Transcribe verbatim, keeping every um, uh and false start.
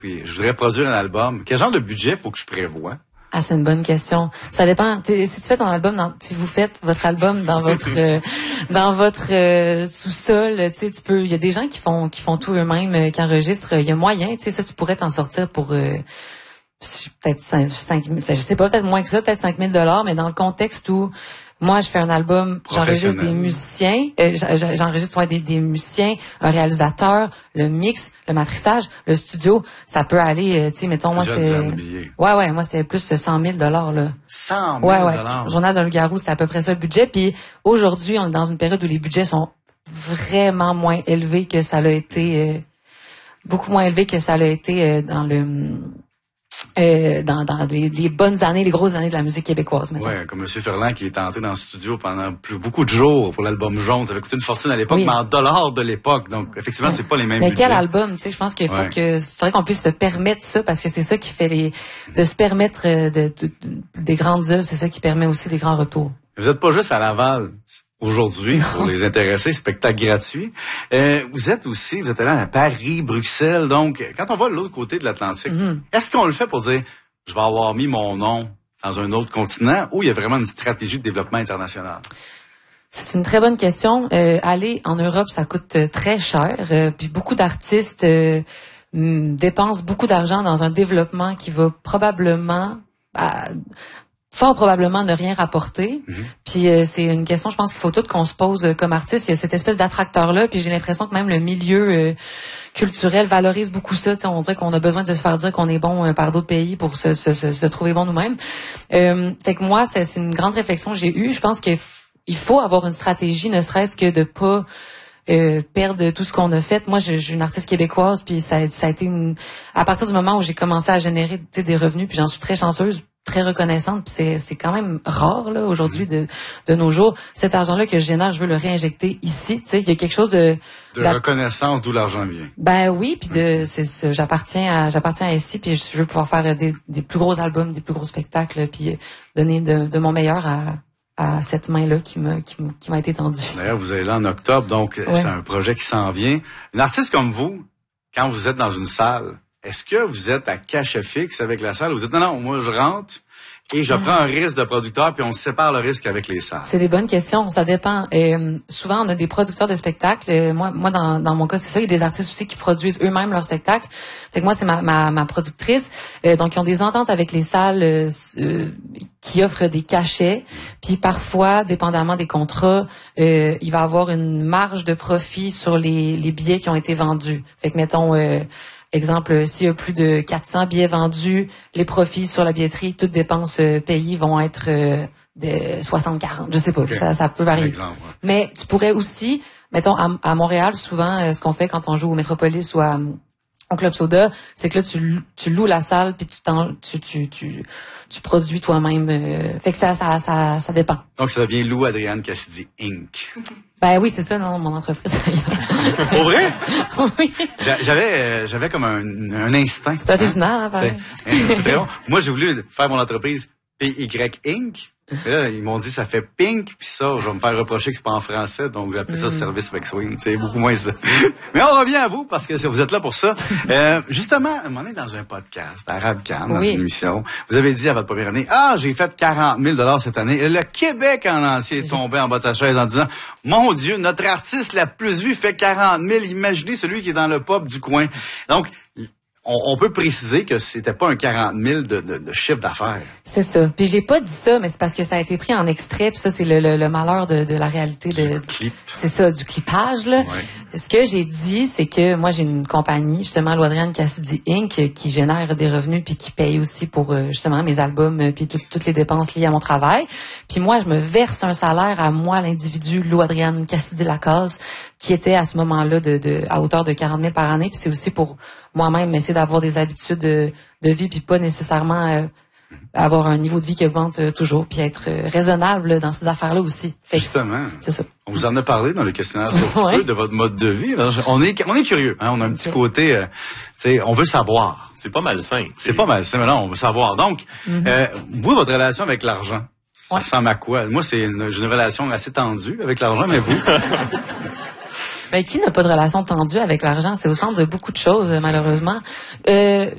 puis je voudrais produire un album. Quel genre de budget faut que je prévoie? Ah, c'est une bonne question. Ça dépend. T'sais, si tu fais ton album, dans, si vous faites votre album dans votre euh, dans votre euh, sous-sol, tu sais, tu peux. Il y a des gens qui font qui font tout eux-mêmes, euh, qui enregistrent. Il y a moyen, tu sais, ça, tu pourrais t'en sortir pour euh, peut-être cinq mille, je sais pas, peut-être moins que ça, peut-être cinq mille dollars, mais dans le contexte où moi, je fais un album, j'enregistre des musiciens, euh, j'enregistre ouais, des, des musiciens, un réalisateur, le mix, le matrissage, le studio, ça peut aller, euh, tu sais, mettons, moi, c'était... Ouais, ouais, moi, c'était plus de cent mille dollars, là. cent mille Ouais, ouais. Journal d'un loup-garou, c'était à peu près ça le budget. Puis aujourd'hui, on est dans une période où les budgets sont vraiment moins élevés que ça l'a été, euh, beaucoup moins élevés que ça l'a été euh, dans le... Euh, dans, dans les, les bonnes années, les grosses années de la musique québécoise. Oui, comme M. Ferland qui est entré dans le studio pendant plus, beaucoup de jours pour l'album Jaune. Ça avait coûté une fortune à l'époque, oui. mais en dollars de l'époque. Donc, effectivement, ouais. c'est pas les mêmes Mais budgets. quel album, tu sais, je pense qu'il faut ouais. que, c'est vrai qu'on puisse se permettre ça parce que c'est ça qui fait les, de se permettre de, de, de, des grandes œuvres, c'est ça qui permet aussi des grands retours. Vous êtes pas juste à Laval aujourd'hui pour les intéresser, spectacle gratuit. Euh, vous êtes aussi, vous êtes allé à Paris, Bruxelles. Donc, quand on va de l'autre côté de l'Atlantique, mm-hmm. est-ce qu'on le fait pour dire je vais avoir mis mon nom dans un autre continent ou il y a vraiment une stratégie de développement international? C'est une très bonne question. Euh, aller en Europe, ça coûte très cher. Euh, puis beaucoup d'artistes euh, dépensent beaucoup d'argent dans un développement qui va probablement... À, fort probablement ne rien rapporter. Mm-hmm. Puis euh, c'est une question, je pense qu'il faut tout qu'on se pose euh, comme artiste. Il y a cette espèce d'attracteur-là, puis j'ai l'impression que même le milieu euh, culturel valorise beaucoup ça. T'sais, on dirait qu'on a besoin de se faire dire qu'on est bon euh, par d'autres pays pour se, se, se, se trouver bon nous-mêmes. Euh, fait que moi, c'est, c'est une grande réflexion que j'ai eue. Je pense qu'il f- il faut avoir une stratégie, ne serait-ce que de pas euh, perdre tout ce qu'on a fait. Moi, je, je suis une artiste québécoise, puis ça, ça a été une... à partir du moment où j'ai commencé à générer des revenus, puis j'en suis très chanceuse, très reconnaissante, puis c'est c'est quand même rare là aujourd'hui de de nos jours. Cet argent-là que je génère, je veux le réinjecter ici, tu sais, il y a quelque chose de de reconnaissance d'où l'argent vient. Ben oui, puis de c'est, c'est j'appartiens à j'appartiens à ici, puis je veux pouvoir faire des des plus gros albums, des plus gros spectacles, puis donner de de mon meilleur à à cette main-là qui m'a qui, qui m'a été tendue. D'ailleurs, vous allez là en octobre, donc ouais. c'est un projet qui s'en vient. Une artiste comme vous, quand vous êtes dans une salle, est-ce que vous êtes à cachet fixe avec la salle? Vous dites, non, non, moi, je rentre et je prends un risque de producteur puis on sépare le risque avec les salles. C'est des bonnes questions. Ça dépend. Euh, souvent, on a des producteurs de spectacles. Euh, moi, moi dans, dans mon cas, c'est ça. Il y a des artistes aussi qui produisent eux-mêmes leurs spectacles. Fait que moi, c'est ma, ma, ma productrice. Euh, donc, ils ont des ententes avec les salles euh, euh, qui offrent des cachets. Puis parfois, dépendamment des contrats, euh, il va avoir une marge de profit sur les, les billets qui ont été vendus. Fait que, mettons... Euh, Exemple, s'il y a plus de quatre cents billets vendus, les profits sur la billetterie, toutes dépenses euh, payées vont être euh, de soixante quarante. Je sais pas, okay. ça, ça peut varier. Exemple, ouais. Mais tu pourrais aussi, mettons, à, à Montréal, souvent, euh, ce qu'on fait quand on joue au Métropolis ou à, au Club Soda, c'est que là, tu, tu loues la salle puis tu, t'en, tu, tu, tu, tu produis toi-même. Euh, fait que ça, ça, ça, ça dépend. Donc, ça devient Lou Adrienne Cassidy Incorporated. Ben oui, c'est ça, non, mon entreprise. Pour vrai? Oui. J'avais, euh, j'avais comme un, un instinct. C'est original, hein, c'est, c'est très bon. Moi, j'ai voulu faire mon entreprise P Y Inc. Mais là, ils m'ont dit ça fait pink, puis ça, je vais me faire reprocher que c'est pas en français, donc j'ai appelé ça mm. service avec swing. C'est beaucoup moins ça. Mais on revient à vous, parce que vous êtes là pour ça. Euh, justement, on est dans un podcast, à Radcan, dans oui. une émission. Vous avez dit à votre première année, ah, j'ai fait quarante mille dollars cette année. Et le Québec en entier est tombé en bas de sa chaise en disant, mon Dieu, notre artiste la plus vue fait quarante mille. Imaginez celui qui est dans le pub du coin. Donc, On, on peut préciser que c'était pas un quarante mille de, de, de chiffre d'affaires. C'est ça. Puis j'ai pas dit ça, mais c'est parce que ça a été pris en extrait. Puis ça, c'est le, le, le malheur de, de la réalité. De, du clip. C'est ça, du clipage, là. Ouais. Ce que j'ai dit, c'est que moi, j'ai une compagnie, justement, Lou Adrienne Cassidy Incorporated, qui génère des revenus puis qui paye aussi pour, justement, mes albums puis tout, toutes les dépenses liées à mon travail. Puis moi, je me verse un salaire à moi, l'individu Lou Adrienne Cassidy Lacaze, qui était à ce moment-là de, de à hauteur de quarante mille par année. Puis c'est aussi pour moi-même essayer d'avoir des habitudes de, de vie puis pas nécessairement euh, avoir un niveau de vie qui augmente euh, toujours puis être euh, raisonnable dans ces affaires-là aussi. Fait Justement. C'est ça. On vous en a parlé dans le questionnaire sur ouais. de votre mode de vie. Alors, on est on est curieux, hein, on a un petit okay. côté euh, tu sais, on veut savoir. C'est pas malsain. C'est, c'est pas malsain, mais non, on veut savoir. Donc, mm-hmm. euh, vous votre relation avec l'argent, ça ouais. ressemble à quoi? Moi, c'est une, j'ai une relation assez tendue avec l'argent, mais vous Ben, qui n'a pas de relation tendue avec l'argent? C'est au centre de beaucoup de choses, malheureusement. Euh,